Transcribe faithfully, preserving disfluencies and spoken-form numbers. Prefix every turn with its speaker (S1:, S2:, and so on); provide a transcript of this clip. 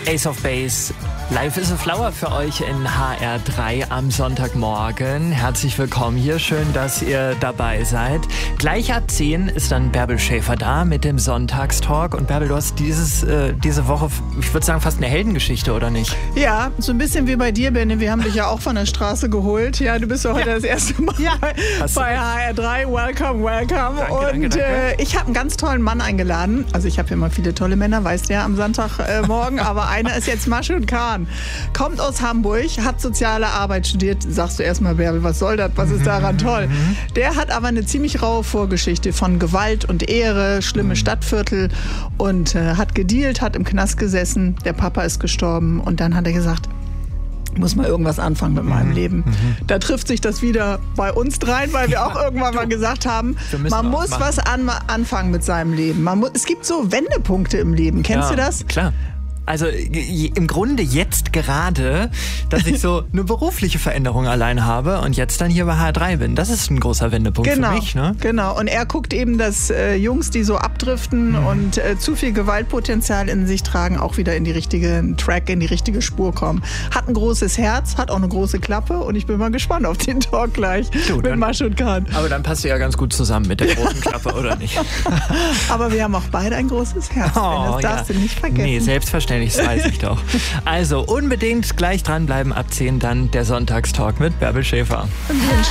S1: Ace of Base. Life is a Flower für euch in H R drei am Sonntagmorgen. Herzlich willkommen hier. Schön, dass ihr dabei seid. Gleich ab zehn ist dann Bärbel Schäfer da mit dem Sonntagstalk. Und Bärbel, du hast dieses, äh, diese Woche, ich würde sagen, fast eine Heldengeschichte, oder nicht?
S2: Ja, so ein bisschen wie bei dir, Benny. Wir haben dich ja auch von der Straße geholt. Ja, du bist ja heute ja. das erste Mal ja. bei, bei H R drei. Welcome, welcome.
S1: Danke,
S2: Und
S1: danke, danke.
S2: Äh, ich habe einen ganz tollen Mann eingeladen. Also ich habe ja immer viele tolle Männer, weißt du ja, am Sonntagmorgen. Äh, aber einer ist jetzt Maschud Khan. Kommt aus Hamburg, hat soziale Arbeit studiert. Sagst du erstmal, Bärbel, was soll das? Was ist daran toll? Der hat aber eine ziemlich raue Vorgeschichte von Gewalt und Ehre, schlimme Stadtviertel und äh, hat gedealt, hat im Knast gesessen. Der Papa ist gestorben und dann hat er gesagt, ich muss mal irgendwas anfangen mit meinem Leben. Da trifft sich das wieder bei uns dreien, weil wir auch irgendwann mal gesagt haben, man muss was an, anfangen mit seinem Leben. Man muss, es gibt so Wendepunkte im Leben. Kennst
S1: ja,
S2: du das?
S1: Klar. Also im Grunde jetzt gerade, dass ich so eine berufliche Veränderung allein habe und jetzt dann hier bei H R drei bin. Das ist ein großer Wendepunkt
S2: genau,
S1: für mich. Ne?
S2: Genau. Und er guckt eben, dass äh, Jungs, die so abdriften mhm. und äh, zu viel Gewaltpotenzial in sich tragen, auch wieder in die richtige Track, in die richtige Spur kommen. Hat ein großes Herz, hat auch eine große Klappe und ich bin mal gespannt auf den Talk gleich du, mit Maschud Khan.
S1: Aber dann passt ihr ja ganz gut zusammen mit der großen Klappe, oder nicht?
S2: Aber wir haben auch beide ein großes Herz.
S1: Oh,
S2: das darfst
S1: ja.
S2: du nicht vergessen.
S1: Nee, selbstverständlich. Das weiß ich doch. Also unbedingt gleich dranbleiben, ab zehn dann der Sonntagstalk mit Bärbel Schäfer.